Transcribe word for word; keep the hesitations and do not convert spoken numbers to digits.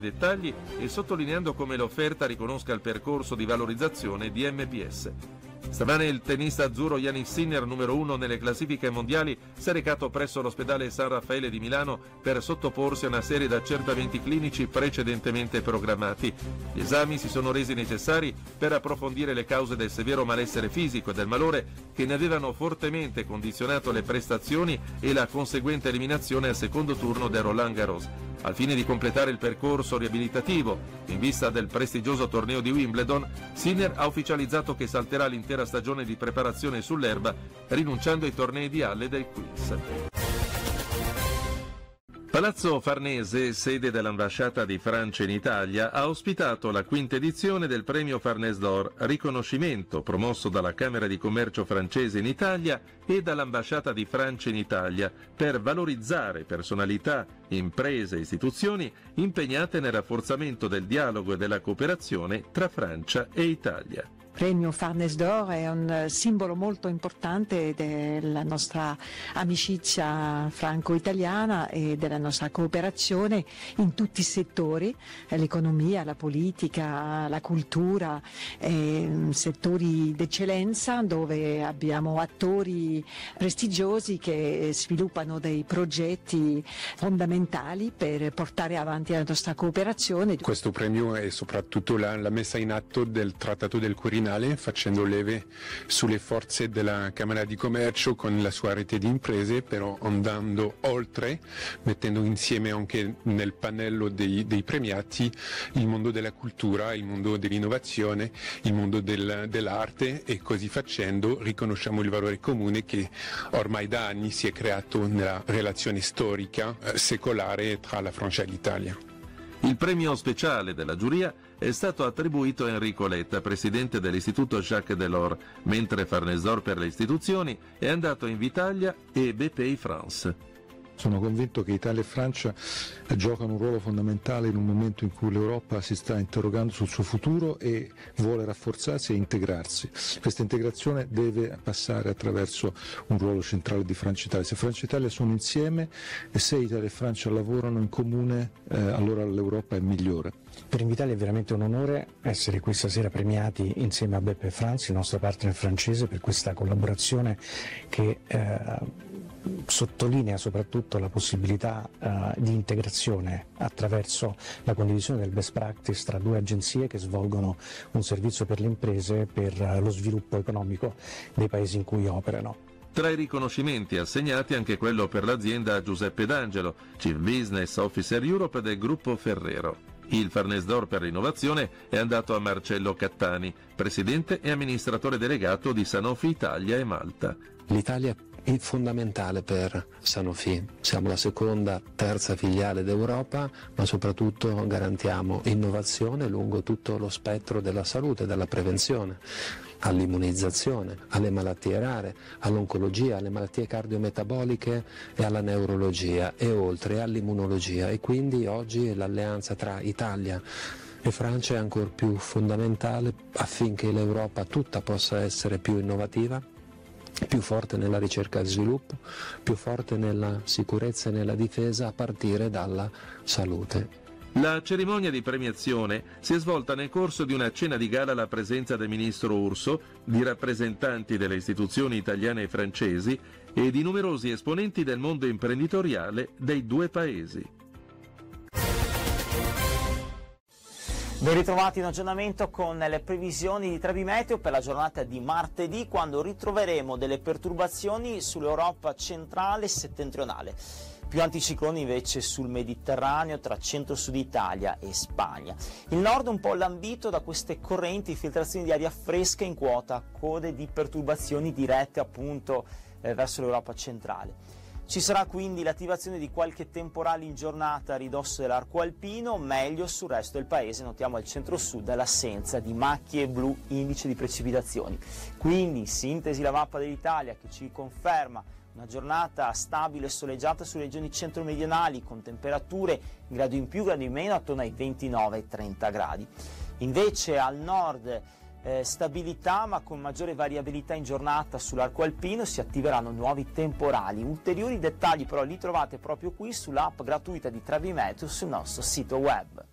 dettagli e sottolineando come l'offerta riconosca il percorso di valorizzazione di M P S. Stamane il tennista azzurro Jannik Sinner, numero uno nelle classifiche mondiali, si è recato presso l'ospedale San Raffaele di Milano per sottoporsi a una serie di accertamenti clinici precedentemente programmati. Gli esami si sono resi necessari per approfondire le cause del severo malessere fisico e del malore che ne avevano fortemente condizionato le prestazioni e la conseguente eliminazione al secondo turno del Roland Garros. Al fine di completare il percorso riabilitativo in vista del prestigioso torneo di Wimbledon, Sinner ha ufficializzato che salterà l'intera stagione di preparazione sull'erba, rinunciando ai tornei di Halle del Queens. Palazzo Farnese, sede dell'ambasciata di Francia in Italia, ha ospitato la quinta edizione del premio Farnese d'Or, riconoscimento promosso dalla Camera di Commercio francese in Italia e dall'ambasciata di Francia in Italia per valorizzare personalità, imprese e istituzioni impegnate nel rafforzamento del dialogo e della cooperazione tra Francia e Italia. Il premio Farnese d'Or è un simbolo molto importante della nostra amicizia franco-italiana e della nostra cooperazione in tutti i settori, l'economia, la politica, la cultura, eh, settori d'eccellenza dove abbiamo attori prestigiosi che sviluppano dei progetti fondamentali per portare avanti la nostra cooperazione. Questo premio è soprattutto la, la messa in atto del Trattato del Quirinale, facendo leve sulle forze della Camera di Commercio con la sua rete di imprese, però andando oltre, mettendo insieme anche nel pannello dei, dei premiati il mondo della cultura, il mondo dell'innovazione, il mondo del, dell'arte, e così facendo riconosciamo il valore comune che ormai da anni si è creato nella relazione storica eh, secolare tra la Francia e l'Italia. Il premio speciale della giuria è stato attribuito a Enrico Letta, presidente dell'Istituto Jacques Delors, mentre Farnese d'Or per le istituzioni è andato a Invitalia e B P I France. Sono convinto che Italia e Francia giocano un ruolo fondamentale in un momento in cui l'Europa si sta interrogando sul suo futuro e vuole rafforzarsi e integrarsi. Questa integrazione deve passare attraverso un ruolo centrale di Francia e Italia. Se Francia e Italia sono insieme e se Italia e Francia lavorano in comune, eh, allora l'Europa è migliore. Per Invitalia è veramente un onore essere qui stasera premiati insieme a B P I France, il nostro partner francese, per questa collaborazione che eh, sottolinea soprattutto la possibilità uh, di integrazione attraverso la condivisione del best practice tra due agenzie che svolgono un servizio per le imprese per uh, lo sviluppo economico dei paesi in cui operano. Tra i riconoscimenti assegnati anche quello per l'azienda Giuseppe D'Angelo, Chief Business Officer Europe del gruppo Ferrero. Il Farnese d'Or per l'innovazione è andato a Marcello Cattani, presidente e amministratore delegato di Sanofi Italia e Malta. L'Italia è fondamentale per Sanofi, siamo la seconda, terza filiale d'Europa, ma soprattutto garantiamo innovazione lungo tutto lo spettro della salute, dalla prevenzione all'immunizzazione, alle malattie rare, all'oncologia, alle malattie cardiometaboliche e alla neurologia e oltre all'immunologia, e quindi oggi l'alleanza tra Italia e Francia è ancora più fondamentale affinché l'Europa tutta possa essere più innovativa, più forte nella ricerca e sviluppo, più forte nella sicurezza e nella difesa a partire dalla salute. La cerimonia di premiazione si è svolta nel corso di una cena di gala alla presenza del ministro Urso, di rappresentanti delle istituzioni italiane e francesi e di numerosi esponenti del mondo imprenditoriale dei due paesi. Ben ritrovati in aggiornamento con le previsioni di Trebimeteo per la giornata di martedì, quando ritroveremo delle perturbazioni sull'Europa centrale e settentrionale. Più anticicloni invece sul Mediterraneo tra centro-sud Italia e Spagna. Il nord un po' lambito da queste correnti, filtrazioni di aria fresca in quota, code di perturbazioni dirette appunto eh, verso l'Europa centrale. Ci sarà quindi l'attivazione di qualche temporale in giornata a ridosso dell'arco alpino, meglio sul resto del paese, notiamo al centro-sud l'assenza di macchie blu, indice di precipitazioni. Quindi, in sintesi, la mappa dell'Italia che ci conferma una giornata stabile e soleggiata sulle regioni centro-meridionali, con temperature grado in più, grado in meno, attorno ai ventinove trenta gradi. Invece al nord Eh, stabilità, ma con maggiore variabilità in giornata sull'arco alpino, si attiveranno nuovi temporali. Ulteriori dettagli però li trovate proprio qui sull'app gratuita di Trebimeteo sul nostro sito web.